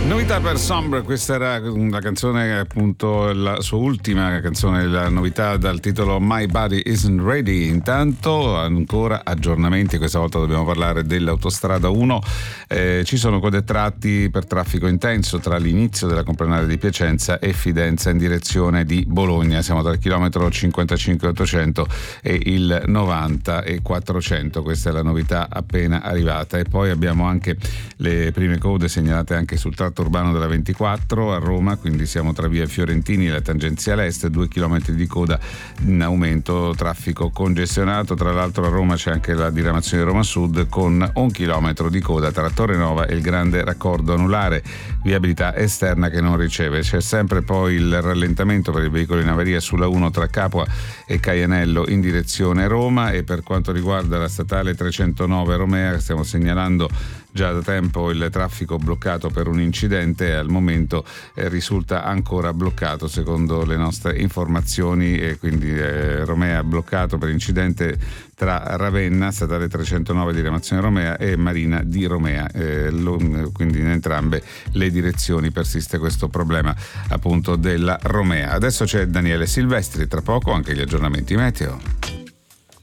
Novità per Sombre, questa era una canzone, appunto la sua ultima canzone, la novità dal titolo My Body Isn't Ready. Intanto ancora aggiornamenti, questa volta dobbiamo parlare dell'autostrada 1. Ci sono code tratti per traffico intenso tra l'inizio della comprenare di Piacenza e Fidenza in direzione di Bologna. Siamo tra il chilometro 55,800 e il 90,400. Questa è la novità appena arrivata. E poi abbiamo anche le prime code segnalate anche sul tratto urbano della 24 a Roma, quindi siamo tra via Fiorentini e la tangenziale est, 2 chilometri di coda in aumento, traffico congestionato. Tra l'altro a Roma c'è anche la diramazione di Roma Sud con 1 chilometro di coda tra Torre Nova e il grande raccordo anulare, viabilità esterna che non riceve. C'è sempre poi il rallentamento per i veicoli in avaria sulla 1 tra Capua e Caianello in direzione Roma. E per quanto riguarda la statale 309 Romea, stiamo segnalando già da tempo il traffico bloccato per un incidente e al momento risulta ancora bloccato secondo le nostre informazioni, e quindi Romea bloccato per incidente tra Ravenna, statale 309 diramazione Romea, e Marina di Romea, quindi in entrambe le direzioni persiste questo problema appunto della Romea. Adesso c'è Daniele Silvestri, tra poco anche gli aggiornamenti meteo.